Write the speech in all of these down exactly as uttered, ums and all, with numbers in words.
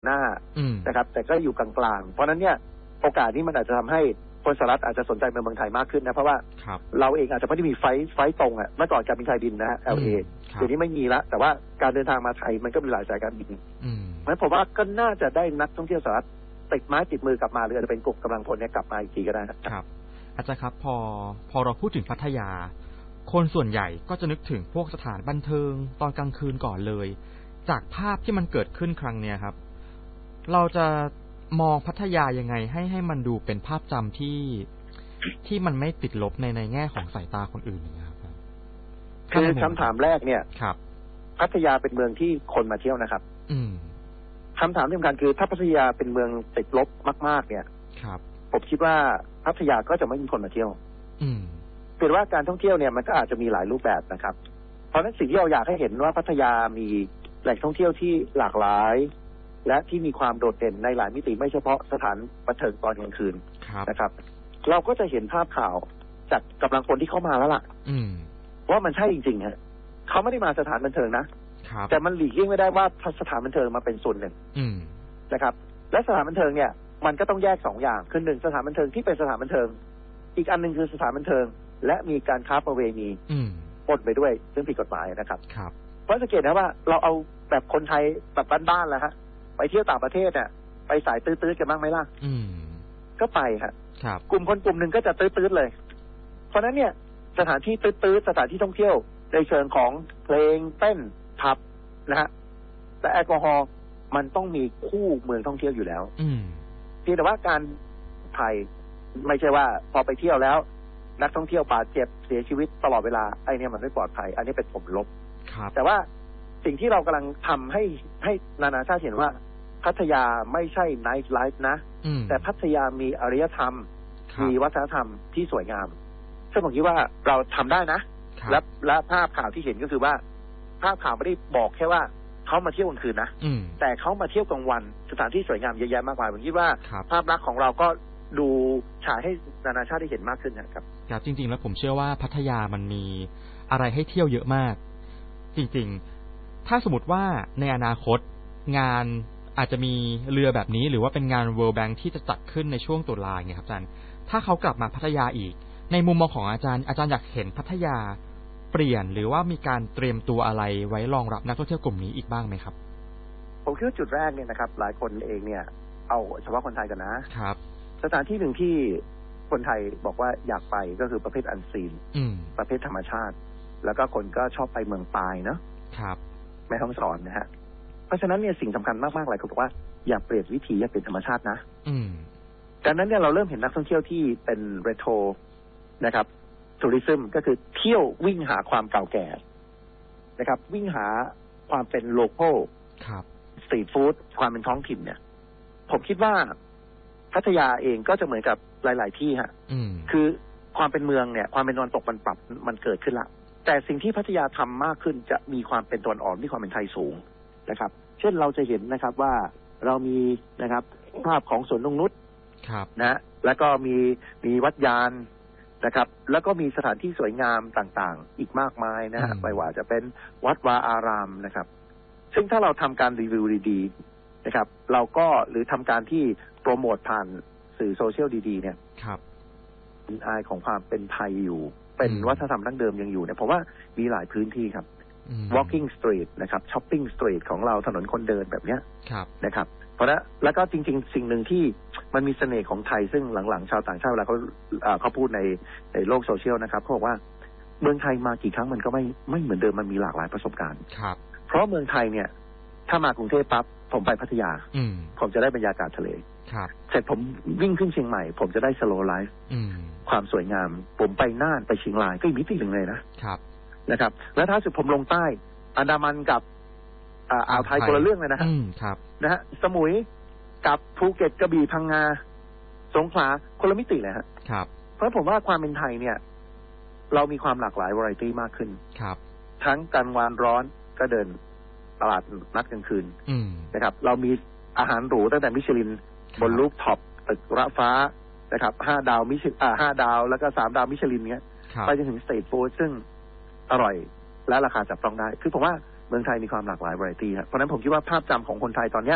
หน้านะครับแต่ก็อยู่กลางๆเพราะนั้นเนี่ยโอกาสนี้มันอาจจะทำให้คนสหรัฐอาจจะสนใจเมืองไทยมากขึ้นนะเพราะว่าเราเองอาจจะไม่ได้มีไฟไฟตรงอ่ะเมื่อก่อนการบินไทยบินนะฮะ แอล เอ เดี๋ยวนี้ไม่มีละแต่ว่าการเดินทางมาไทยมันก็มีหลายสายการบินงั้นผมว่าก็น่าจะได้นักท่องเที่ยวสหรัฐติดไม้ติดมือกลับมาหรืออาจจะเป็นกลุ่มกำลังพลเนี่ยกลับมาอีกทีก็ได้ครับอาจารย์ครับพอพอเราพูดถึงพัทยาคนส่วนใหญ่ก็จะนึกถึงพวกสถานบันเทิงตอนกลางคืนก่อนเลยจากภาพที่มันเกิดขึ้นครั้งเนี้ยครับเราจะมองพัทยายังไงให้ให้มันดูเป็นภาพจำที่ที่มันไม่ติดลบในในแง่ของสายตาคนอื่นนะครับคือคำถามแรกเนี่ยครับพัทยาเป็นเมืองที่คนมาเที่ยวนะครับอืมคำถามที่สำคัญคือถ้าพัทยาเป็นเมืองติดลบมากๆเนี่ยครับผมคิดว่าพัทยาก็จะไม่มีคนมาเที่ยวอืมเป็นว่าการท่องเที่ยวเนี่ยมันก็อาจจะมีหลายรูปแบบนะครับเพราะฉะนั้นสิ่งที่เราอยากให้เห็นว่าพัทยามีแหล่งท่องเที่ยวที่หลากหลายและที่มีความโดดเด่นในหลายมิติไม่เฉพาะสถานบันเทิงตอนกลางคืนนะครับเราก็จะเห็นภาพข่าวจากกำลังพลที่เข้ามาแล้วล่ะว่ามันใช่จริงๆฮะเขาไม่ได้มาสถานบันเทิงนะแต่มันหลีกเลี่ยงไม่ได้ว่าสถานบันเทิงมาเป็นส่วนหนึ่งนะครับและสถานบันเทิงเนี่ยมันก็ต้องแยกสองอย่างคือหนึ่งสถานบันเทิงที่เป็นสถานบันเทิงอีกอันหนึ่งคือสถานบันเทิงและมีการค้าประเวณีปนไปด้วยซึ่งผิดกฎหมายนะครับเพราะสังเกตนะว่าเราเอาแบบคนไทยแบบบ้านๆแล้วฮะไปเที่ยวต่างประเทศเนี่ยไปสายตื้อๆกันบ้างไหมล่ะก็ไปฮะกลุ่มคนกลุ่มหนึ่งก็จะตื้อๆเลยเพราะนั้นเนี่ยสถานที่ตื้อๆสถานที่ท่องเที่ยวในเชิงของเพลงเต้นผับนะฮะแต่แอลกอฮอล์มันต้องมีคู่เมืองท่องเที่ยวอยู่แล้วเพียงแต่ว่าการไทยไม่ใช่ว่าพอไปเที่ยวแล้วนักท่องเที่ยวบาดเจ็บเสียชีวิตตลอดเวลาไอ้นี่มันไม่ปลอดภัยอันนี้เป็นผลลบแต่ว่าสิ่งที่เรากำลังทำให้ให้นานาชาติเห็นว่าพัทยาไม่ใช่ไนท์ไลฟ์นะแต่พัทยามีอารยธรรมมีวัฒนธรรมที่สวยงามซึ่งผมคิดว่าเราทำได้นะและและภาพข่าวที่เห็นก็คือว่าภาพข่าวไม่ได้บอกแค่ว่าเขามาเที่ยวกลางคืนนะแต่เขามาเที่ยวกลางวันสถานที่สวยงามเยอะแยะมากมายผมคิดว่าภาพลักษณ์ของเราก็ดูฉายให้นานาชาติได้เห็นมากขึ้นนะครับครับจริงๆแล้วผมเชื่อว่าพัทยามันมีอะไรให้เที่ยวเยอะมากจริงๆถ้าสมมติว่าในอนาคตงานอาจจะมีเรือแบบนี้หรือว่าเป็นงาน World Bank ที่จะจัดขึ้นในช่วงตุลาเนี่ยครับอาจารย์ถ้าเขากลับมาพัทยาอีกในมุมมองของอาจารย์อาจารย์อยากเห็นพัทยาเปลี่ยนหรือว่ามีการเตรียมตัวอะไรไว้รองรับนักท่องเที่ยวกลุ่มนี้อีกบ้างไหมครับผมคิดว่าจุดแรกเนี่ยนะครับหลายคนเองเนี่ยเอาเฉพาะคนไทยกันนะครับสถานที่หนึ่งที่คนไทยบอกว่าอยากไปก็คือประเภทอันซีนประเภทธรรมชาติแล้วก็คนก็ชอบไปเมืองปายเนาะครับแม่ฮ่องสอนนะฮะเพราะฉะนั้นเนี่ยสิ่งสำคัญมากๆเลยคือบอกว่าอย่าเปลี่ยนวิถีอย่าเป็นธรรมชาตินะดังนั้นเนี่ยเราเริ่มเห็นนักท่องเที่ยวที่เป็นเรโทรนะครับทัวริซึมก็คือเที่ยววิ่งหาความเก่าแก่นะครับวิ่งหาความเป็นโลคอลสตรีทฟู้ดความเป็นท้องถิ่นเนี่ยผมคิดว่าพัทยาเองก็จะเหมือนกับหลายๆที่ฮะคือความเป็นเมืองเนี่ยความเป็นตะวันตกมันปรับมันเกิดขึ้นละแต่สิ่งที่พัทยาทำมากขึ้นจะมีความเป็นตะวันออกมีความเป็นไทยสูงนะครับเช่นเราจะเห็นนะครับว่าเรามีนะครับภาพของสวนนงนุชนะแล้วก็มีมีวัดยานนะครับแล้วก็มีสถานที่สวยงามต่างๆอีกมากมายนะฮะไม่ว่าจะเป็นวัดวาอารามนะครับซึ่งถ้าเราทำการรีวิวดีๆนะครับเราก็หรือทำการที่โปรโมทผ่านสื่อโซเชียลดีๆเนี่ยครับอายของความเป็นไทยอยู่เป็นวัฒนธรรมดั้งเดิมยังอยู่เนี่ยเพราะว่ามีหลายพื้นที่ครับ walking street นะครับ shopping street ของเราถนนคนเดินแบบเนี้ยนะครับเพราะนั้นแล้วก็จริงๆสิ่งหนึ่งที่มันมีเสน่ห์ของไทยซึ่งหลังๆชาวต่างชาติเวลาเขาเขาพูดในในโลกโซเชียลนะครับเขาบอกว่าเมืองไทยมากี่ครั้งมันก็ไม่ไม่เหมือนเดิมมันมีหลากหลายประสบการณ์เพราะเมืองไทยเนี่ยถ้ามากรุงเทพปั๊บผมไปพัทยาผมจะได้บรรยากาศทะเลเสร็จผมวิ่งขึ้นเชียงใหม่ผมจะได้สโลว์ไลฟ์ความสวยงามผมไปน่านไปเชียงรายก็อีกมิติหนึ่งเลยนะครับนะครับแล้วถ้าสุดผมลงใต้อันดามันกับอ่าวไทยคนละเรื่องเลยนะครับนะฮะสมุยกับภูเก็ตกระบี่พังงาสงขลาคนละมิติเลยฮะเพราะผมว่าความเป็นไทยเนี่ยเรามีความหลากหลายวาไรตี้มากขึ้นทั้งกลางวันร้อนก็เดินตลาดนัดกลางคืนนะครับเรามีอาหารหรูตั้งแต่มิชลินบนรูฟท็อปตึกระฟ้านะครับห้าดาวมิชอ่าห้าดาวแล้วก็สามดาวมิชลินเนี้ยไปจนถึงสตรีทฟู้ดซึ่งอร่อยและราคาจับต้องได้คือผมว่าเมืองไทยมีความหลากหลายวาไรตี้ครับเพราะนั้นผมคิดว่าภาพจำของคนไทยตอนเนี้ย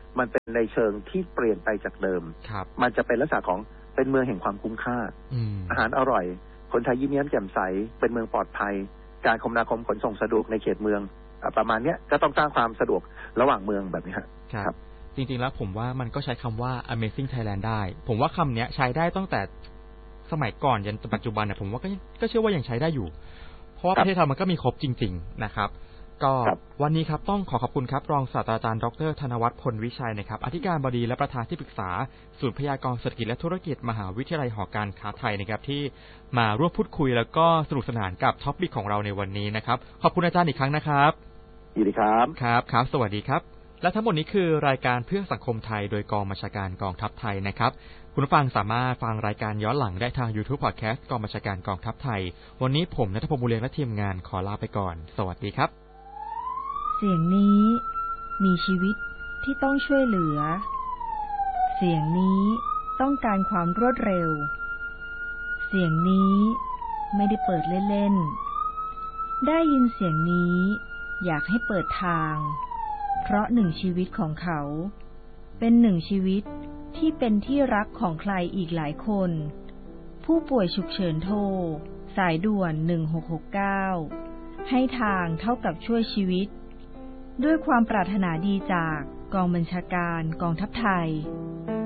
มันเป็นในเชิงที่เปลี่ยนไปจากเดิมมันจะเป็นลักษณะของเป็นเมืองแห่งความคุ้มค่าอาหารอร่อยคนไทยยิ้มแย้มแจ่มใสเป็นเมืองปลอดภัยการคมนาคมขนส่งสะดวกในเขตเมืองประมาณนี้ก็ต้องสร้างความสะดวกระหว่างเมืองแบบนี้ครับจริงๆแล้วผมว่ามันก็ใช้คำว่า Amazing Thailand ได้ผมว่าคำนี้ใช้ได้ตั้งแต่สมัยก่อนยันปัจจุบันเนี่ยผมว่าก็ก็เชื่อว่ายังใช้ได้อยู่เพราะว่าประเทศไทยมันก็มีครบจริงๆนะครับก็วันนี้ครับต้องขอขอบคุณครับรองศาสตราจารย์ดรธนวัฒน์พลวิชัยนะครับอธิการบดีและประธานที่ปรึกษาศูนย์พยากรณ์เศรษฐกิจและธุรกิจมหาวิทยาลัยหอการค้าไทยนะครับที่มาร่วมพูดคุยแล้วก็สนุกสนานกับท็อปิกของเราในวันนี้นะครับขอบคุณอาจารย์อีกครั้งนะครับยินดีครับครับครับสวัสดีครับและทั้งหมดนี้คือรายการเพื่อสังคมไทยโดยกองบัญชาการกองทัพไทยนะครับคุณผู้ฟังสามารถฟังรายการย้อนหลังได้ทาง YouTube Podcast กองบัญชาการกองทัพไทยวันนี้ผมณัฐพงษ์บุญเรืองและทีมงานขอลาไปก่อนสวัสดีครับเสียงนี้มีชีวิตที่ต้องช่วยเหลือเสียงนี้ต้องการความรวดเร็วเสียงนี้ไม่ได้เปิดเล่นๆได้ยินเสียงนี้อยากให้เปิดทางเพราะหนึ่งชีวิตของเขาเป็นหนึ่งชีวิตที่เป็นที่รักของใครอีกหลายคนผู้ป่วยฉุกเฉินโทรสายด่วนหนึ่งหกหกเก้าให้ทางเท่ากับช่วยชีวิตด้วยความปรารถนาดีจากกองบัญชาการกองทัพไทย